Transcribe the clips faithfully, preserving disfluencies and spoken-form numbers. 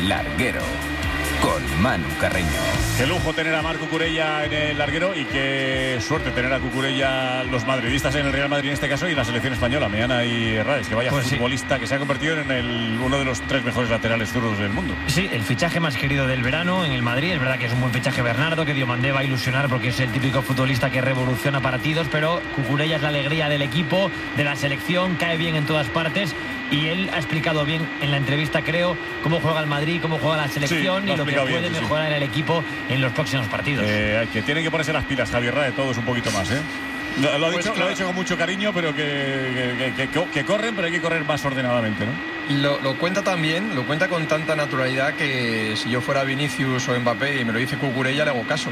El Larguero, con Manu Carreño. Qué lujo tener a Marc Cucurella en el larguero y qué suerte tener a Cucurella los madridistas en el Real Madrid en este caso y la selección española, Meana y Herrades, que vaya pues futbolista sí. que se ha convertido en el, uno de los tres mejores laterales zurdos del mundo. Sí, el fichaje más querido del verano en el Madrid. Es verdad que es un buen fichaje Bernardo, que Diomandé va a ilusionar porque es el típico futbolista que revoluciona partidos, pero Cucurella es la alegría del equipo, de la selección, cae bien en todas partes. Y él ha explicado bien en la entrevista, creo, cómo juega el Madrid, cómo juega la selección sí, y lo que puede bien, mejorar sí. en el equipo en los próximos partidos. Eh, que tienen que ponerse las pilas, Javier Rae, todos un poquito más, ¿eh? Lo, lo, ha, pues dicho, claro. lo ha dicho con mucho cariño, pero que, que, que, que corren, pero hay que correr más ordenadamente, ¿no? Lo, lo cuenta también, lo cuenta con tanta naturalidad que si yo fuera Vinicius o Mbappé y me lo dice Cucurella, le hago caso.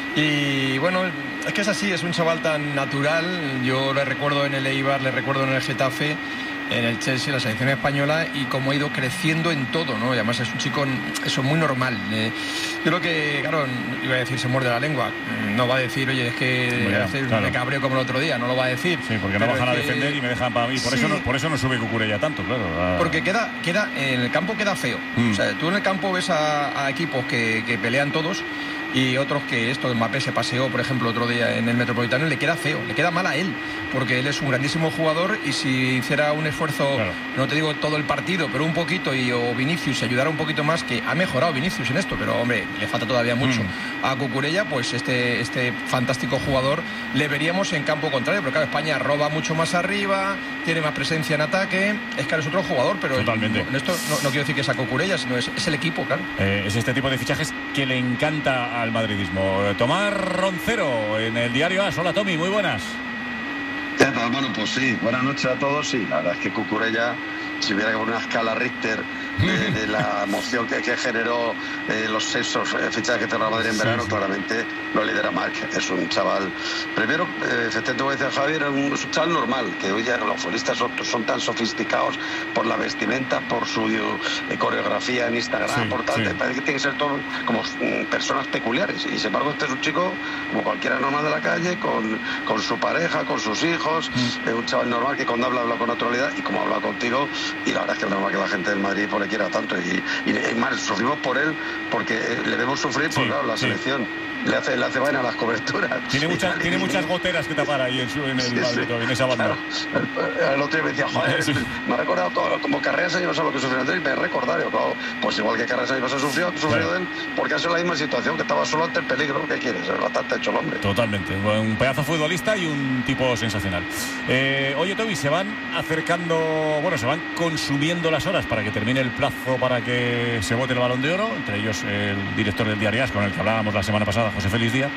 Y bueno, es que es así, es un chaval tan natural. Yo le recuerdo en el Eibar, le recuerdo en el Getafe, en el Chelsea, la selección española, y cómo ha ido creciendo en todo, ¿no? Y además es un chico, eso es muy normal. Eh, yo creo que, claro, iba a decir se muerde la lengua, no va a decir, oye, es que bueno, hace claro. me cabreo como el otro día, no lo va a decir. Sí, porque no bajan a defender que... y me dejan para mí, por, sí. eso no, por eso no sube Cucurella tanto, claro. A... Porque queda, queda, en el campo queda feo. Mm. O sea, tú en el campo ves a, a equipos que, que pelean todos y otros que esto, Mbappé se paseó, por ejemplo, otro día en el Metropolitano y le queda feo, le queda mal a él, porque él es un grandísimo jugador y si hiciera un esfuerzo, claro. no te digo todo el partido, pero un poquito, y o Vinicius se ayudara un poquito más, que ha mejorado Vinicius en esto, pero hombre, le falta todavía mucho. Mm. A Cucurella, pues este, este fantástico jugador le veríamos en campo contrario, porque claro, España roba mucho más arriba, tiene más presencia en ataque, es que es otro jugador, pero totalmente. En esto no, no quiero decir que sea Cucurella, sino es, es el equipo, claro. Eh, es este tipo de fichajes que le encanta a al madridismo. Tomás Roncero en el diario AS. Hola Tommy, muy buenas. ¿Qué tal? Bueno, pues sí, buenas noches a todos. Sí, la verdad es que Cucurella, si hubiera que poner una escala Richter de, de la emoción que, que generó eh, los seis eh, fichajes que cerró Madrid en verano, sí, sí. claramente lo lidera Marc. Es un chaval, primero, eh, efectivamente como decía Javier, es un, es un chaval normal, que hoy ya los futbolistas son, son tan sofisticados por la vestimenta, por su eh, coreografía en Instagram, sí, por tal, sí. parece que tienen que ser todos como mm, personas peculiares, y sin embargo este es un chico como cualquiera normal de la calle, con, con su pareja, con sus hijos, mm. es un chaval normal que cuando habla, habla con naturalidad, y como habla contigo, y la verdad es que es normal que la gente del Madrid por le quiera tanto, y, y, y más, sufrimos por él, porque le vemos sufrir, sí, por claro, la sí. selección le hace, le hace vaina a las coberturas. Tiene, mucha, y, tiene y, muchas goteras que tapar ahí en, su, en el sí, Madrid, sí. en esa banda. Claro. El otro día me decía, joder, sí. me ha recordado todo, como Carreras años a lo que sufrió Andrés, y me he recordado, yo, claro, pues igual que Carreras años ha sufrido, sufrido de él, porque ha sido la misma situación, que estaba solo ante el peligro. ¿Qué quieres? Es bastante hecho el hombre. Totalmente, un pedazo futbolista y un tipo sensacional. Eh, oye, Toby, se van acercando, bueno, se van consumiendo las horas para que termine el plazo para que se vote el Balón de Oro, entre ellos el director del diario AS, con el que hablábamos la semana pasada, José Félix Díaz.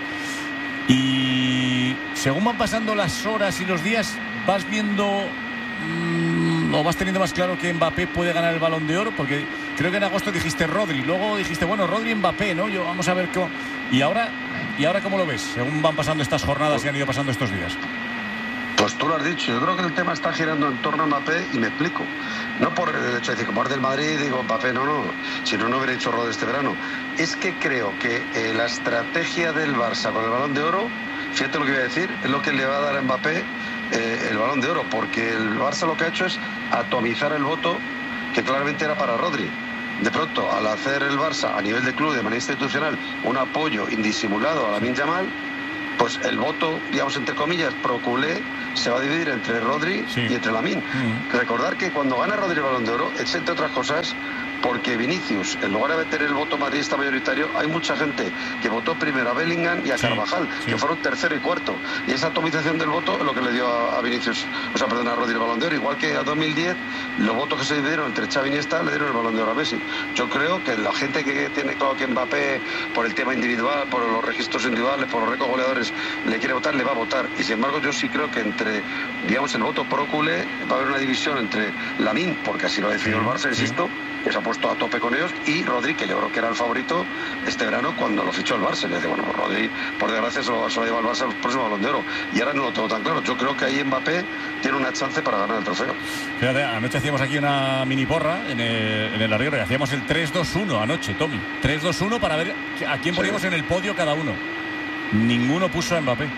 Y según van pasando las horas y los días, vas viendo mmm, o vas teniendo más claro que Mbappé puede ganar el Balón de Oro, porque creo que en agosto dijiste Rodri, luego dijiste, bueno, Rodri y Mbappé, ¿no? Yo, vamos a ver cómo. Y ahora, ¿y ahora cómo lo ves? Según van pasando estas jornadas que han ido pasando estos días. Pues tú lo has dicho, yo creo que el tema está girando en torno a Mbappé, y me explico. No por el hecho de decir, como es del Madrid, digo, Mbappé, no, no, si no, no hubiera hecho Rodri este verano. Es que creo que eh, la estrategia del Barça con el Balón de Oro, fíjate lo que voy a decir, es lo que le va a dar a Mbappé eh, el Balón de Oro, porque el Barça lo que ha hecho es atomizar el voto, que claramente era para Rodri. De pronto, al hacer el Barça a nivel de club, de manera institucional, un apoyo indisimulado a Lamine Yamal, pues el voto, digamos, entre comillas, pro culé, se va a dividir entre Rodri sí. y entre Lamine. Mm. Recordar que cuando gana Rodri el Balón de Oro, es entre otras cosas porque Vinicius, en lugar de meter el voto madridista mayoritario, hay mucha gente que votó primero a Bellingham y a sí, Carvajal, sí. que fueron tercero y cuarto. Y esa atomización del voto es lo que le dio a, a Vinicius, o sea, perdón, a Rodri el Balón de Oro. Igual que a dos mil diez, los votos que se dividieron entre Xavi y Iniesta le dieron el Balón de Oro a Messi. Yo creo que la gente que tiene claro que Mbappé, por el tema individual, por los registros individuales, por los récords goleadores, le quiere votar, le va a votar. Y sin embargo, yo sí creo que entre, digamos, el voto pro culé va a haber una división entre Lamine, porque así lo decidió el Barça, insisto, que se ha puesto a tope con ellos, y Rodri, que yo creo que era el favorito este verano cuando lo fichó el Barça. Le dice, bueno, Rodri, por desgracia, se lo, se lo lleva el Barça al próximo Balón de Oro. Y ahora no lo tengo tan claro. Yo creo que ahí Mbappé tiene una chance para ganar el trofeo. Fíjate, anoche hacíamos aquí una mini porra en el, en el larguero, y hacíamos el tres dos uno anoche, Tommy. tres dos uno para ver a quién poníamos sí. en el podio cada uno. Ninguno puso a Mbappé.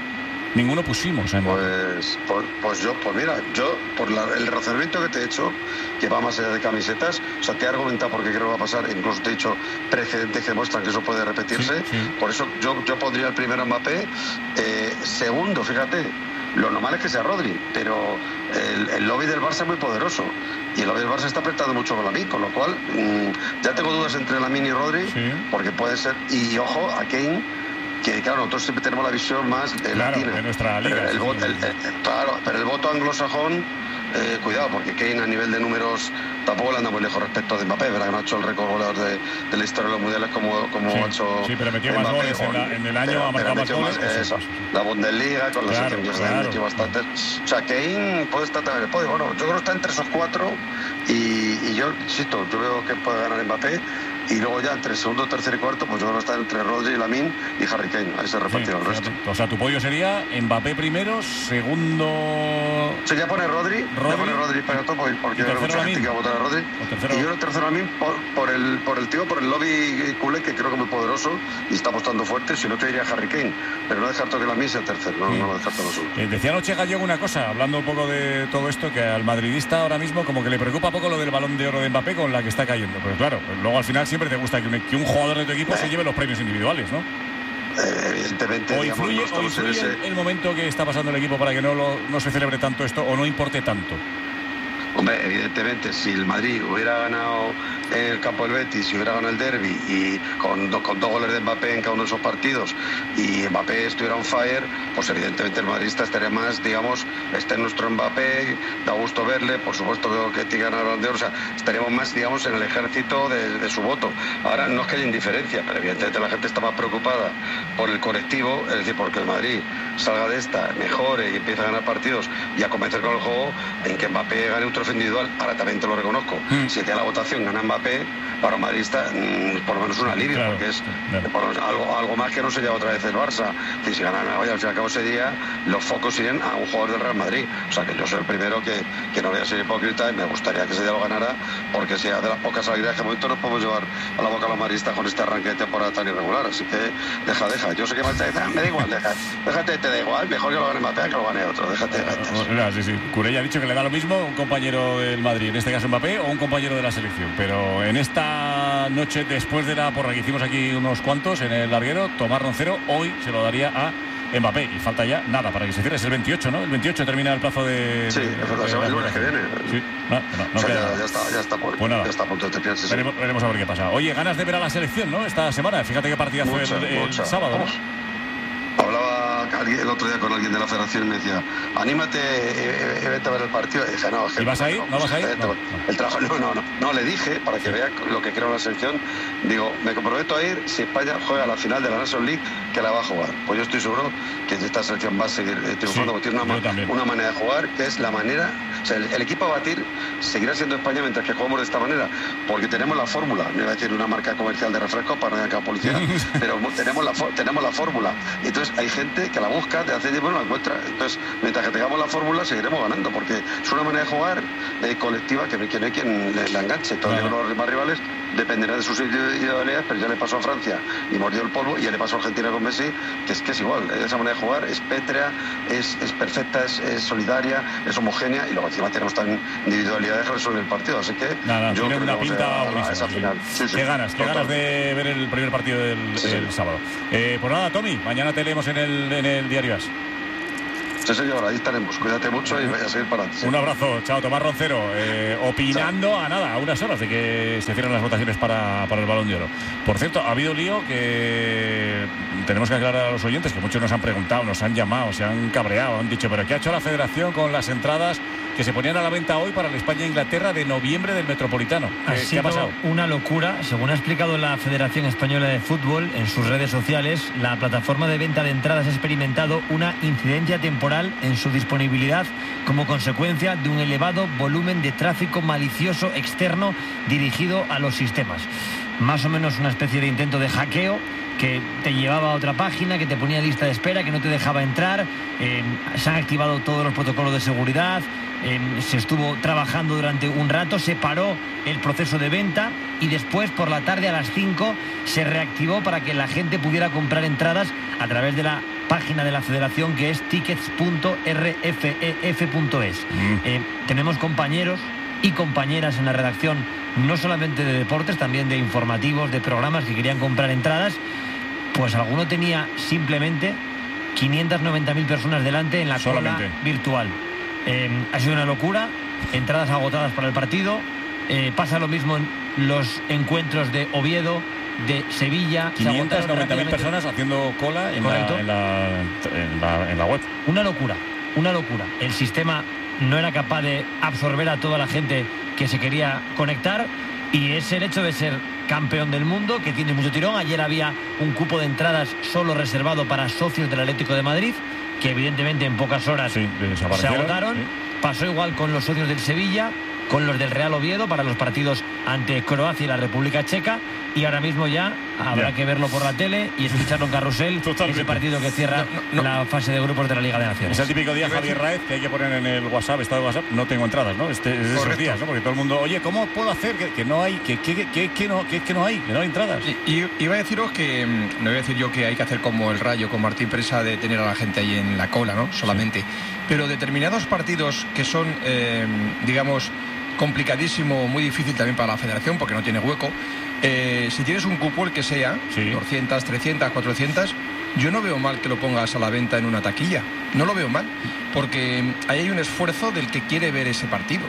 ninguno pusimos en Pues, pues, pues yo, pues mira, yo por la, el razonamiento que te he hecho, que va más allá de camisetas, o sea, te he argumentado porque creo que va a pasar, incluso te he dicho precedentes que muestran que eso puede repetirse, Sí, sí. por eso yo, yo pondría el primero a Mbappé, eh, segundo, fíjate, lo normal es que sea Rodri, pero el, el lobby del Barça es muy poderoso y el lobby del Barça está apretando mucho con Lamine, con lo cual mmm, ya tengo dudas entre Lamine y Rodri, Sí. porque puede ser, y ojo, a Kane, que claro, nosotros siempre tenemos la visión más eh, Claro, latina. de nuestra liga, Pero el, sí, voto, sí. el, el- claro, pero el voto anglosajón, eh, cuidado, porque Kane a nivel de números tampoco le anda muy lejos respecto de Mbappé, ¿verdad? Que no ha hecho el récord goleador de, de la historia de los mundiales como, como Sí, ha hecho sí, pero metió más Mbappé, goles en o- la- en el año, pero- ha marcado pero más metió goles, más, eso, eso, sí, sí, sí. la Bundesliga con la Claro, selección que claro. se metió bastantes. O sea, Kane puede estar también en el podio. Bueno, yo creo que está entre esos cuatro y, y yo, insisto, yo veo que puede ganar Mbappé. Y luego ya entre segundo, tercero y cuarto, pues yo creo que está entre Rodri, Lamine y Harry Kane. Ahí se Sí, repartirá el o sea, resto. tu- o sea, tu podio sería Mbappé primero, segundo... Sí, ya pone Rodri, Rodri. ya pone Rodri para todo porque, porque ¿Y hay tercero mucha gente Lamine? que va a votar a Rodri. ¿O tercero? Y yo creo tercero Lamine por, por el por el tío, por el lobby culé, que creo que es muy poderoso y está apostando fuerte. Si no, te diría Harry Kane, pero no descarto que Lamine sea tercero, no, Sí. no lo descarto en absoluto. Eh, decía anoche Gallego una cosa, hablando un poco de todo esto, que al madridista ahora mismo como que le preocupa poco lo del Balón de Oro de Mbappé con la que está cayendo. Pero claro, pues luego al final siempre te gusta que un, que un jugador de tu equipo se lleve los premios individuales, ¿no? Eh, evidentemente, ¿O digamos, influye, no o estamos en influye ese... el, el momento que está pasando el equipo para que no, lo, no se celebre tanto esto o no importe tanto? Hombre, evidentemente, si el Madrid hubiera ganado en el campo del Betis, si hubiera ganado el derbi y con, do, con dos goles de Mbappé en cada uno de esos partidos y Mbappé estuviera on fire, pues evidentemente el madridista estaría más, digamos, este es nuestro Mbappé, da gusto verle, por supuesto que tiene que ganar el Balón de Oro, o sea, estaríamos más, digamos, en el ejército de, de su voto. Ahora no es que haya indiferencia, pero evidentemente la gente está más preocupada por el colectivo, es decir, porque el Madrid salga de esta, mejore y empiece a ganar partidos y a convencer con el juego en que Mbappé gane un trofeo individual. Ahora también te lo reconozco, Mm. si queda la votación gana Mbappé, para un madridista mmm, por lo menos un alivio, Claro, porque es claro. por lo menos algo, algo más que no se lleva otra vez el Barça, que si ganan hoy al fin y al cabo ese día los focos irían a un jugador del Real Madrid, o sea que yo soy el primero que, que no voy a ser hipócrita y me gustaría que ese día lo ganara, porque sea de las pocas alegrías que de momento nos podemos llevar a la boca a los madridistas con este arranque de temporada tan irregular, así que deja, deja, yo sé que Mancha dice, me da igual, deja, déjate, te da igual, mejor que lo gane Mbappé que lo gane otro, déjate de gaitas. Ah, sí, sí. Curella ha dicho que le da lo mismo un compañero del Madrid, en este caso Mbappé, o un compañero de la selección. Pero en esta noche, después de la porra que hicimos aquí unos cuantos en el larguero, Tomás Roncero hoy se lo daría a Mbappé. Y falta ya nada para que se cierre. Es el veintiocho, ¿no? El veintiocho termina el plazo de... Sí, de- es verdad, de- se va el de- lunes que viene. Sí, no, no, no O sea, queda- ya, ya está, ya está, por, Pues nada. ya está a punto de terminar. Sí, sí. Veremos, veremos a ver qué pasa. Oye, ganas de ver a la selección, ¿no? Esta semana. Fíjate qué partidazo Mucha, el, el mucha. sábado, ¿no? Vamos. Hablaba alguien- el otro día con alguien de la federación y me decía, anímate, eh, eh, vete a ver el partido. Y dije, no, es que ¿Y vas a ir? ¿No vas a ir? eh, No, no. El trabajo, no, no, no. No, le dije, para que vea lo que creo en la selección, digo, me comprometo a ir si España juega la final de la National League, que la va a jugar. Pues yo estoy seguro que esta selección va a seguir eh, triunfando, Sí, porque tiene una, yo también. una manera de jugar que es la manera, o sea, el, el equipo a batir seguirá siendo España mientras que jugamos de esta manera, porque tenemos la fórmula, no iba a decir una marca comercial de refrescos para no ir a la policía, pero tenemos la, fó- tenemos la fórmula. Y entonces hay gente que la busca, de hace tiempo no la encuentra. Entonces, mientras que tengamos la fórmula, seguiremos ganando, porque es una manera de jugar eh, colectiva que, que no hay quien le, la enganche. Entonces, Claro. los demás rivales dependerán de sus individualidades, pero ya le pasó a Francia y mordió el polvo, y ya le pasó a Argentina con Messi, que es que es igual. Esa manera de jugar es pétrea, es, es perfecta, es, es solidaria, es homogénea, y luego encima tenemos también individualidades que resuelven el partido. Así que Nada, yo tiene creo una que vamos pinta a, a buenísima. esa sí. final. Sí, sí, qué ganas, qué total. ganas de ver el primer partido del Sí, sí. el sábado. Eh, pues nada, Tommy, mañana te leemos en el, en el Diario As. Sí, señor, ahí estaremos. Cuídate mucho y vaya a seguir para adelante. Un abrazo, chao, Tomás Roncero, eh, opinando a nada, a unas horas de que se cierren las votaciones para, para el Balón de Oro. Por cierto, ha habido lío que tenemos que aclarar a los oyentes, que muchos nos han preguntado, nos han llamado, se han cabreado, han dicho, pero ¿qué ha hecho la Federación con las entradas que se ponían a la venta hoy para el España-Inglaterra de noviembre del Metropolitano? Ha ¿Qué, ¿qué sido ha pasado? una locura. Según ha explicado la Federación Española de Fútbol en sus redes sociales, la plataforma de venta de entradas ha experimentado una incidencia temporal en su disponibilidad como consecuencia de un elevado volumen de tráfico malicioso externo dirigido a los sistemas. Más o menos una especie de intento de hackeo que te llevaba a otra página, que te ponía lista de espera, que no te dejaba entrar. Eh, se han activado todos los protocolos de seguridad. Eh, se estuvo trabajando durante un rato, se paró el proceso de venta y después por la tarde a las cinco se reactivó para que la gente pudiera comprar entradas a través de la página de la federación, que es tickets punto r f e f punto es. Mm. Eh, tenemos compañeros y compañeras en la redacción, no solamente de deportes, también de informativos, de programas, que querían comprar entradas. Pues alguno tenía simplemente quinientas noventa mil personas delante en la solamente. cola virtual. Eh, ha sido una locura, entradas agotadas para el partido. Eh, pasa lo mismo en los encuentros de Oviedo, de Sevilla. quinientas noventa mil personas haciendo cola en la, en, la, en, la, en la web. Una locura, una locura. El sistema no era capaz de absorber a toda la gente que se quería conectar, y es el hecho de ser campeón del mundo, que tiene mucho tirón. Ayer había un cupo de entradas solo reservado para socios del Atlético de Madrid, que evidentemente en pocas horas sí, se agotaron. Sí. Pasó igual con los socios del Sevilla, con los del Real Oviedo para los partidos ante Croacia y la República Checa, y ahora mismo ya habrá ya. que verlo por la tele y escucharlo en carrusel. Totalmente. Ese partido que cierra no, no, la fase de grupos de la Liga de Naciones. Es el típico día, Javier Raez, que hay que poner en el WhatsApp, estado de WhatsApp, no tengo entradas, ¿no? Este, es de esos días, ¿no? Porque todo el mundo, oye, ¿cómo puedo hacer que, que no hay, que, que, que, que, no, que, que no hay, que no hay entradas? Y, y iba a deciros que, no iba a decir yo que hay que hacer como el Rayo con Martín Presa, de tener a la gente ahí en la cola, ¿no? Solamente. Sí. Pero determinados partidos que son, eh, digamos, complicadísimo, muy difícil también para la federación porque no tiene hueco. Eh, si tienes un cupo, el que sea, sí. doscientas, trescientas, cuatrocientas, yo no veo mal que lo pongas a la venta en una taquilla. No lo veo mal, porque ahí hay un esfuerzo del que quiere ver ese partido.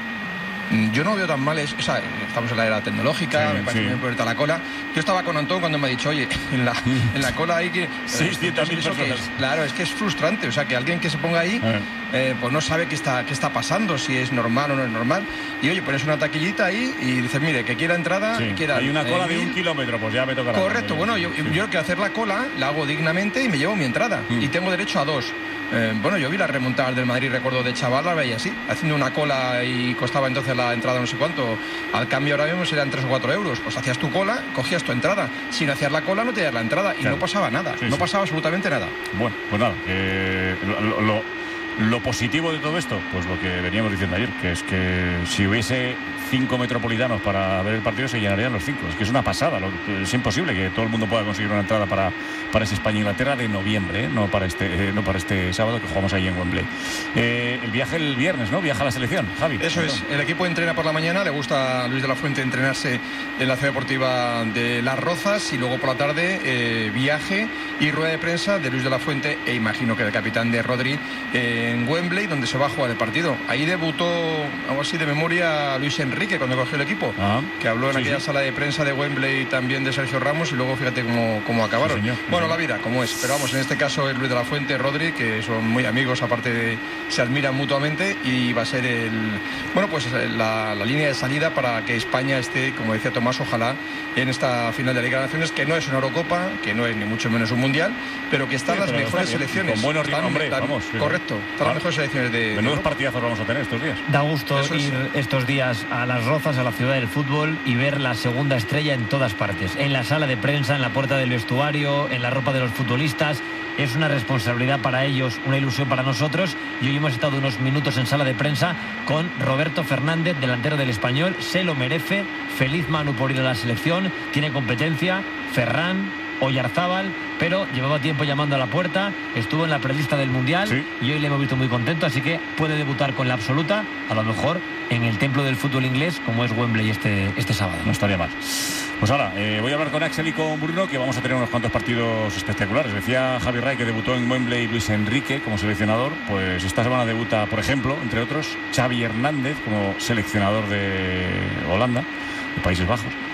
Yo no veo tan mal, es, o sea, estamos en la era tecnológica, sí, me parece sí. muy importante la cola. Yo estaba con Antón cuando me ha dicho, oye, en la, en la cola hay que... seiscientas mil personas. Que es, claro, es que es frustrante, o sea, que alguien que se ponga ahí, eh, pues no sabe qué está, qué está pasando, si es normal o no es normal. Y oye, pones una taquillita ahí y dices, mire, que quiera entrada, sí. quiera... Hay una cola eh, de un kilómetro, pues ya me toca. Correcto, bueno, yo, sí. yo quiero hacer la cola, la hago dignamente y me llevo mi entrada. Mm. Y tengo derecho a dos. Eh, bueno, yo vi las remontadas del Madrid, recuerdo de chaval, la veía así, haciendo una cola y costaba entonces la entrada no sé cuánto. Al cambio ahora mismo serían tres o cuatro euros. Pues hacías tu cola, cogías tu entrada. Si no hacías la cola, no tenías la entrada. Y claro. no pasaba nada, sí, no sí. pasaba absolutamente nada. Bueno, pues nada, eh, lo, lo, lo positivo de todo esto, pues lo que veníamos diciendo ayer, que es que si hubiese cinco metropolitanos para ver el partido, se llenarían los cinco. Es que es una pasada, lo, es imposible que todo el mundo pueda conseguir una entrada para, para ese España-Inglaterra de noviembre, ¿eh? no para este eh, no para este sábado que jugamos ahí en Wembley. Eh, el viaje el viernes, ¿no? Viaja a la selección, Javi. Eso es, el equipo entrena por la mañana, le gusta a Luis de la Fuente entrenarse en la ciudad deportiva de Las Rozas, y luego por la tarde eh, viaje y rueda de prensa de Luis de la Fuente, e imagino que el capitán de Rodri, eh, en Wembley, donde se va a jugar el partido. Ahí debutó, algo así de memoria, Luis Enrique cuando cogió el equipo, ah, que habló en sí, aquella sí. sala de prensa de Wembley también de Sergio Ramos, y luego fíjate cómo, cómo acabaron. Sí, señor, bueno, sí. la vida, como es. Pero vamos, en este caso es Luis de la Fuente, Rodri, que son muy amigos, aparte de se admiran mutuamente, y va a ser el bueno pues la, la línea de salida para que España esté, como decía Tomás, ojalá en esta final de la Liga de Naciones, que no es una Eurocopa, que no es ni mucho menos un Mundial, pero que están sí, las mejores está selecciones. Con buenos ritmos, hombre, vamos. Correcto, están ah, las mejores selecciones de... Menudos partidazos vamos a tener estos días. Da gusto Eso ir es. estos días a Las Rozas, a la ciudad del fútbol, y ver la segunda estrella en todas partes. En la sala de prensa, en la puerta del vestuario, en la ropa de los futbolistas. Es una responsabilidad para ellos, una ilusión para nosotros, y hoy hemos estado unos minutos en sala de prensa con Roberto Fernández, delantero del Español. Se lo merece, feliz Manu por ir a la selección, tiene competencia, Ferran, Oyarzábal, pero llevaba tiempo llamando a la puerta, estuvo en la prelista del Mundial, sí. y hoy le hemos visto muy contento, así que puede debutar con la absoluta, a lo mejor en el templo del fútbol inglés, como es Wembley este, este sábado. No estaría mal. Pues ahora, eh, voy a hablar con Axel y con Bruno, que vamos a tener unos cuantos partidos espectaculares. Decía Javi Ray que debutó en Wembley Luis Enrique como seleccionador. Pues esta semana debuta, por ejemplo, entre otros, Xavi Hernández como seleccionador de Holanda, de Países Bajos.